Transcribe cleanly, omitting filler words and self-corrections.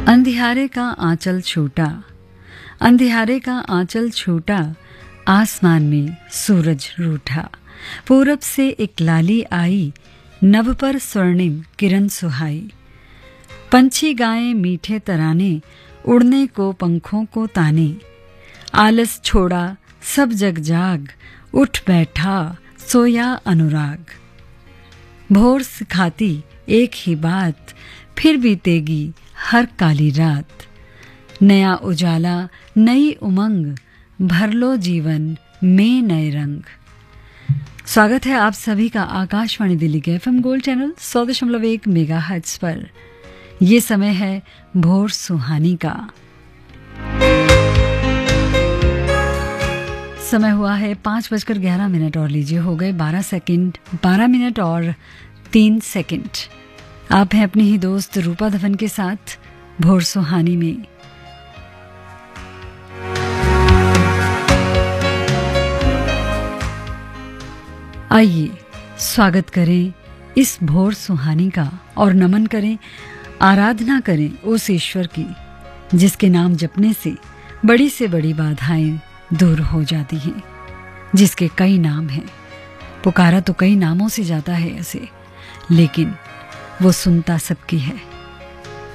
अंधियारे का आंचल छूटा, अंधियारे का आंचल छूटा, आसमान में सूरज रूठा। पूरब से एक लाली आई, नभ पर स्वर्णिम किरण सुहाई। पंछी गाएं मीठे तराने, उड़ने को पंखों को ताने। आलस छोड़ा सब जग जाग, उठ बैठा सोया अनुराग। भोर सिखाती एक ही बात, फिर बीतेगी हर काली रात। नया उजाला नई उमंग, भर लो जीवन में नए रंग। स्वागत है आप सभी का आकाशवाणी दिल्ली के एफएम गोल्ड चैनल 100.1 मेगाहर्ट्ज पर। ये समय है भोर सुहानी का। समय हुआ है 5:11 और लीजिए हो गए 12 मिनट और 3 सेकंड। आप हैं अपनी ही दोस्त रूपा धवन के साथ भोर सुहानी में। आइए स्वागत करें इस भोर सुहानी का और नमन करें, आराधना करें उस ईश्वर की जिसके नाम जपने से बड़ी बाधाएं दूर हो जाती हैं, जिसके कई नाम हैं। पुकारा तो कई नामों से जाता है ऐसे, लेकिन वो सुनता सबकी है।